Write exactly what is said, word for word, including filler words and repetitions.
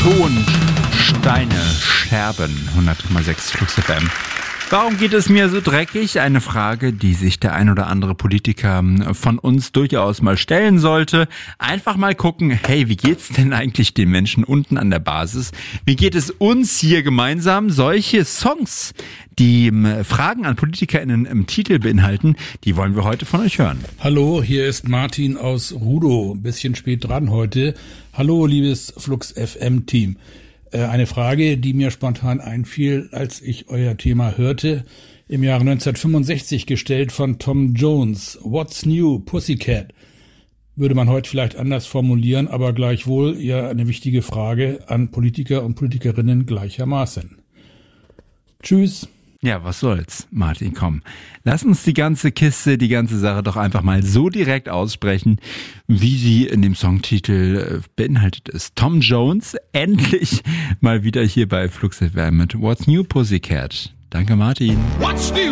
Ton, Steine, Scherben, hundert Komma sechs Flux F M. Warum geht es mir so dreckig? Eine Frage, die sich der ein oder andere Politiker von uns durchaus mal stellen sollte. Einfach mal gucken, hey, wie geht's denn eigentlich den Menschen unten an der Basis? Wie geht es uns hier gemeinsam? Solche Songs, die Fragen an PolitikerInnen im Titel beinhalten, die wollen wir heute von euch hören. Hallo, hier ist Martin aus Rudow. Ein bisschen spät dran heute. Hallo, liebes Flux F M Team. Eine Frage, die mir spontan einfiel, als ich euer Thema hörte, im Jahre neunzehnhundertfünfundsechzig gestellt von Tom Jones. What's new, Pussycat? Würde man heute vielleicht anders formulieren, aber gleichwohl ja eine wichtige Frage an Politiker und Politikerinnen gleichermaßen. Tschüss. Ja, was soll's, Martin, komm. Lass uns die ganze Kiste, die ganze Sache doch einfach mal so direkt aussprechen, wie sie in dem Songtitel beinhaltet ist. Tom Jones, endlich mal wieder hier bei Flux F M mit What's New, Pussycat. Danke, Martin. What's new?